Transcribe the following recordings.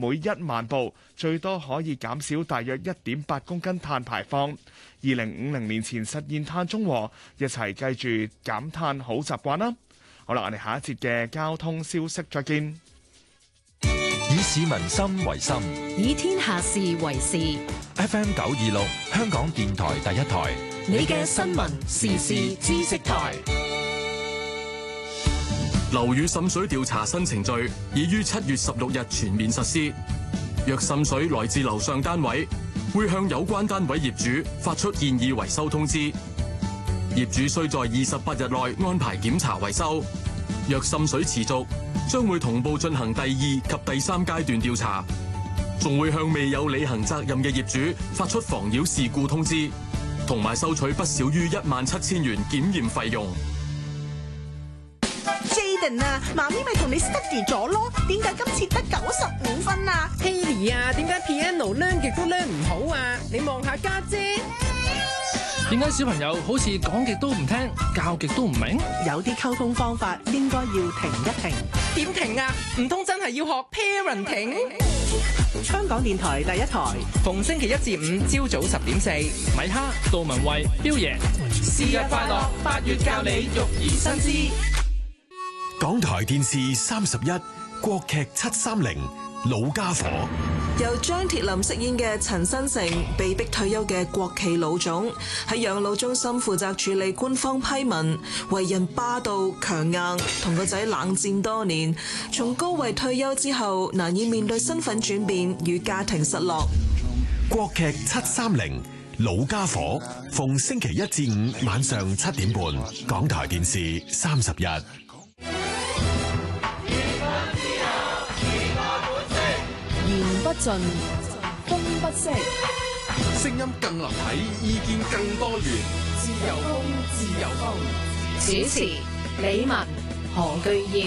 每1萬部最多可以減少大約1.8公斤碳排放。2050年前實現碳中和，一齊記住減碳好習慣啦！好啦，我哋下一節嘅交通消息再見。 以市民心為心， 以天下事為事。 FM 926，香港電台第一台， 你嘅新聞時事知識台。 樓宇滲水調查新程序已於7月16日全面實施。若滲水來自樓上單位，會向有關單位業主發出建議維修通知。業主須在28日內安排檢查維修。若滲水持續，將會同步進行第2及第3階段調查，仲會向未有履行責任嘅業主發出妨擾事故通知，同埋收取不少於17000元檢驗費用。 Jaden 啊，媽咪咪同你 study 咗咯，點解今次得95分啊 ？Haley 啊，點解 piano learn 極都 learn 唔好啊？你望下家姐。 點解小朋友好似講極都唔聽，教極都唔明？ 有啲溝通方法應該要停一停。 點停啊？唔通真係要學 parenting？ 香港電台第一台， 逢星期1至5朝早10.4， 米哈、杜文慧、彪爺， 是日快樂，8月教你育兒新知。 港台電視31，國劇730，老家伙。 由張鐵林飾演嘅陳新成，被逼退休嘅國企老總，喺養老中心負責處理官方批文，為人霸道強硬，同個仔冷戰多年。從高位退休之後，難以面對身份轉變與家庭失落。 國劇730，老家伙，逢星期1至5晚上7點半，港台電視31。 言不盡，風不息， 聲音更立體，意見更多元。自由風，自由風。 主持李文、何巨業。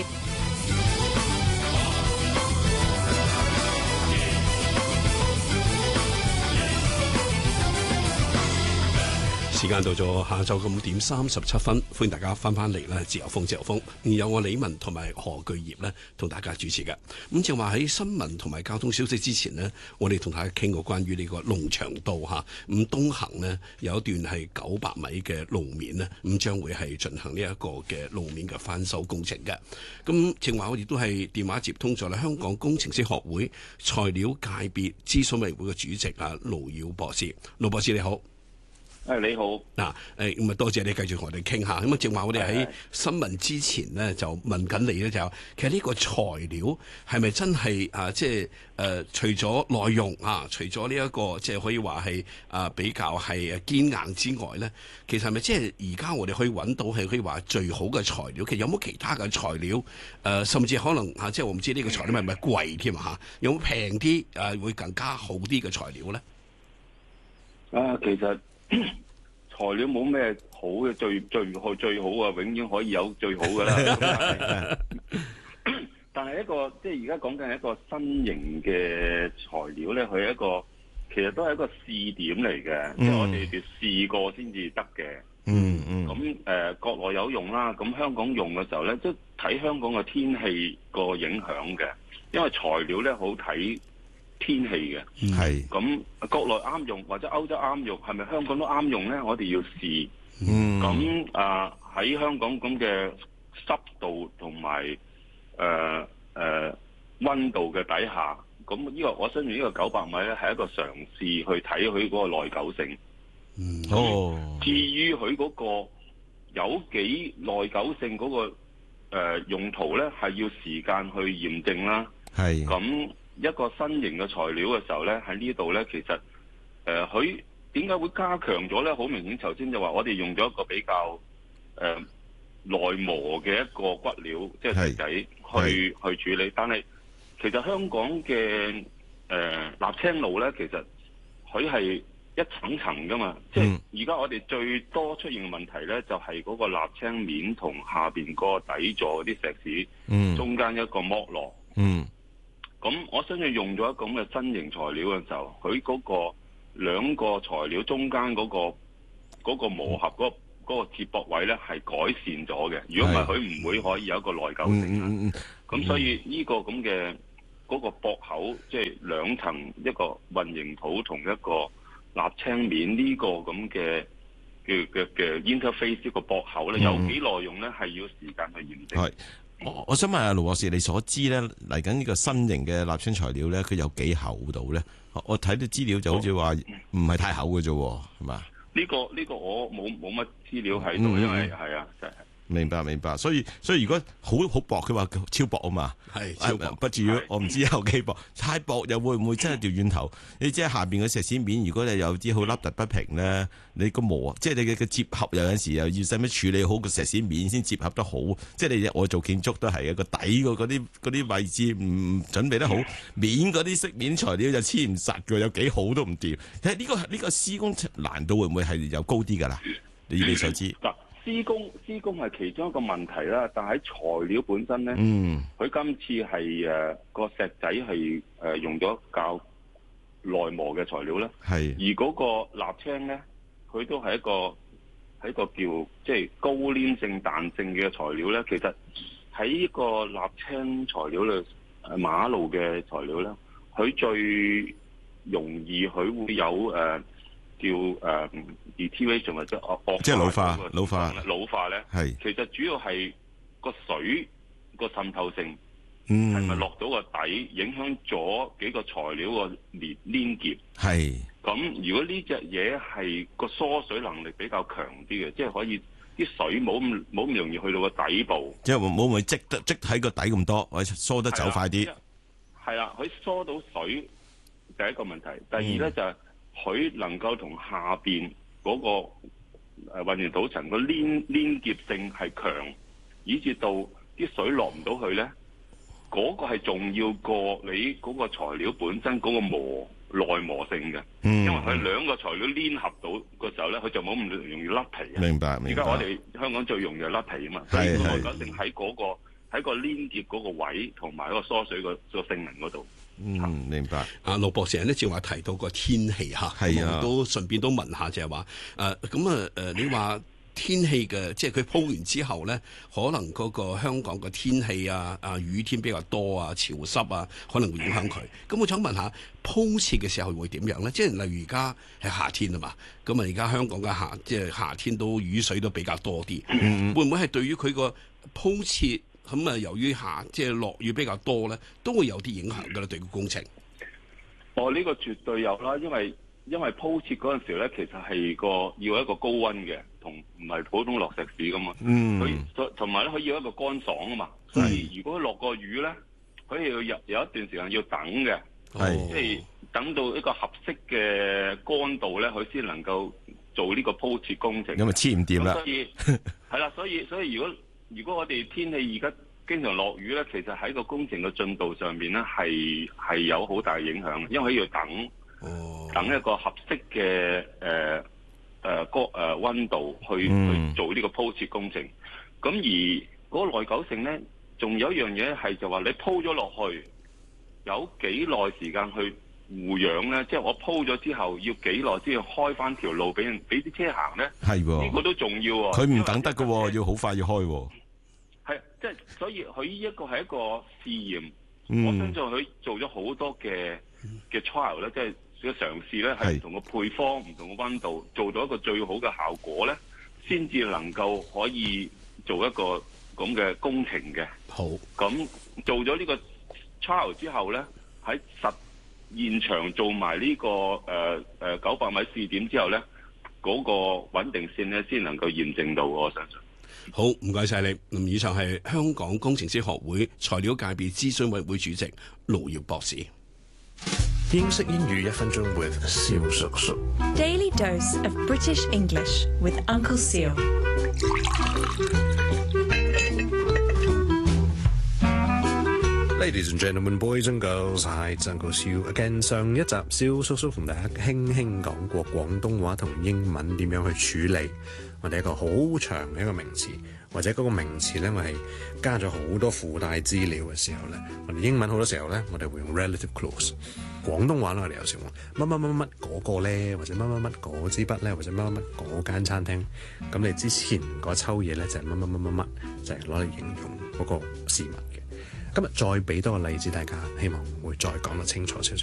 時間到咗下晝嘅5點37分，歡迎大家翻嚟咧，自由風，自由風。有我李文同埋何巨業咧，同大家主持嘅。咁就話喺新聞同埋交通消息之前呢，我哋同大家傾過關於呢個龍翔道嚇，咁東行呢，有一段係900米嘅路面呢，咁將會係進行呢一個嘅路面嘅翻修工程嘅。咁正話我哋都係電話接通咗啦，香港工程師學會材料界別諮詢委員會嘅主席啊，盧耀博士，盧博士你好。 你好， 嗱，咁啊多謝你繼續同我哋傾下。咁啊，正話我哋喺新聞之前呢，就問緊你咧，就其實呢個材料係咪真係啊？即係除咗內容啊，除咗呢一個即係可以話係比較係堅硬之外咧，其實係咪即係而家我哋可以揾到係可以話最好嘅材料？其實有冇其他嘅材料？甚至可能即係我唔知呢個材料係咪貴添嚇？有冇平啲會更加好啲嘅材料咧？ 其實。材料冇咩好嘅，最好啊，永遠可以有最好噶啦。但係一個即係而家講緊係一個新型嘅材料咧，佢係一個其實都係一個試點嚟嘅，即係我哋要試過先至得嘅。咁國內有用啦，咁香港用嘅時候咧，即係睇香港嘅天氣個影響嘅，因為材料咧好睇天氣嘅，係咁國內啱用或者歐洲啱用，係咪香港都啱用咧？我哋要試。咁喺香港咁嘅濕度同埋溫度嘅底下，咁呢個我相信呢個900米咧係一個嘗試去睇佢嗰個耐久性。至於佢嗰個有幾耐久性嗰個用途咧，係要時間去驗證啦。係咁。一個新型嘅材料嘅時候咧，喺呢度咧，其實佢點解會加強咗咧？好明顯，頭先就話我哋用咗一個比較耐磨嘅一個骨料，即係石仔去處理。但係其實香港嘅瀝青路咧，其實佢係一層層噶嘛。即係而家我哋最多出現嘅問題咧，就係嗰個瀝青面同下邊嗰個底座嗰啲石屎，中間一個剝落。咁我相信用咗咁嘅新型材料嘅時候，佢嗰個兩個材料中間嗰個磨合嗰個接駁位咧係改善咗嘅。如果唔係，佢唔會可以有一個耐久性。咁所以呢個咁嘅嗰個駁口，即係兩層一個混凝土同一個瀝青面呢個咁嘅 interface 呢個駁口咧，有幾耐用咧，係要時間去驗證。 我想問下盧博士，你所知咧嚟緊呢個新型嘅瀝青材料咧，佢有幾厚度咧？我睇啲資料就好似話唔係太厚嘅啫，係嘛？呢個我冇乜資料喺度，因為係啊，就係。 明白，所以如果好薄，佢話超薄啊嘛，係不至於我唔知有幾薄，太薄又會唔會真係掉轉頭？你即係下邊嘅石屎面，如果你有啲好凹凸不平咧，你個磨即係你嘅接合有陣時又要使乜處理好個石屎面先接合得好？即係我做建築都係一個底嗰啲位置唔準備得好，面嗰啲飾面材料就黐唔實嘅，有幾好都唔掂。睇呢個施工難度會唔會係有高啲㗎啦？以你所知。 施工係其中一個問題啦，但係材料本身咧，佢今次係個石仔係用咗較耐磨嘅材料啦，而嗰個瀝青咧，佢都係一個叫即係高黏性彈性嘅材料咧。其實喺呢個瀝青材料咧，馬路嘅材料咧，佢最容易佢會有叫deterioration 或者即係老化咧， 其實主要係個水個滲透性係咪落到個底，影響咗幾個材料個連結。咁如果呢隻嘢係個疏水能力比較強啲嘅，即係可以啲水冇咁容易去到個底部， 即係冇會積喺個底咁多，或者疏得走快啲。 係啦，佢疏到水第一個問題，第二咧就係佢能夠同下邊嗰個混凝土層個連結性係強，以至到啲水落唔到去咧，嗰個係重要過你嗰個材料本身嗰個耐磨性嘅。因為佢兩個材料黏合到個時候咧，佢就冇咁容易甩皮。明白。而家我哋香港最容易係甩皮啊嘛，所以耐久性喺喺個連結嗰個位同埋嗰個疏水個性能嗰度。 明白。 盧博士咧，正話提到個天氣嚇，我都順便都問下就係話，你話天氣嘅，即係佢鋪完之後咧，可能嗰個香港嘅天氣雨天比較多啊，潮濕啊，可能會影響佢。咁我想問下鋪設嘅時候會點樣咧？即係例如而家係夏天啊嘛，咁而家香港嘅即係夏天都雨水都比較多啲，會唔會係對於佢個鋪設？咁由於即係落雨比較多咧，都會有啲影響㗎啦，對個工程。 呢個絕對有啦，因為鋪設嗰陣時咧，其實係要一個高溫嘅，同唔係普通落石屎咁啊。佢同埋咧，佢要一個乾爽啊嘛。所以如果落個雨咧，佢要有一段時間要等嘅，即係等到一個合適嘅乾度咧，佢先能夠做呢個鋪設工程。 咁咪黐唔掂啦。 所以係啦，所以如果我哋天氣而家經常落雨咧，其實喺個工程嘅進度上面咧係有好大影響，因為佢要等一個合適嘅溫度去做呢個鋪設工程。咁而嗰個耐久性咧，仲有一樣嘢係就話你鋪咗落去，有幾耐時間去護養咧？即係我鋪咗之後要幾耐先開翻條路俾啲車行咧？呢個都重要喎。 佢唔等得㗎喎，要好快要開喎。 即係所以佢呢一個係一個試驗，我相信佢做咗好多嘅 trial 咧，即係個嘗試咧，係唔同嘅配方、唔同嘅溫度，做到一個最好嘅效果咧，先至能夠可以做一個咁嘅工程嘅。 好， 咁做咗呢個 trial 之後咧，喺現場做埋呢個900米試點之後咧，嗰個穩定性咧先能夠驗證到，我相信。 好，唔該晒你。以上係香港工程師學會材料界別諮詢委員會主席盧耀博士。 英式英語1分鐘 with 蕭叔叔。 Daily dose of British English with Uncle Seal。 Ladies and gentlemen, boys and girls, hi, Uncle Seal again。上一集蕭叔叔同大家輕輕講過廣東話同英文點樣去處理我哋一個好長嘅一個名詞，或者嗰個名詞咧，我係加咗好多附帶資料嘅時候咧，我哋英文好多時候咧，我哋會用 relative clause。廣東話咧，我哋有時話乜乜乜乜嗰個咧，或者乜乜乜嗰支筆咧，或者乜乜乜嗰間餐廳。咁你之前嗰抽嘢咧就係乜乜乜乜乜，就係攞嚟形容嗰個事物嘅。 今日再俾多個例子，大家希望會再講得清楚少少。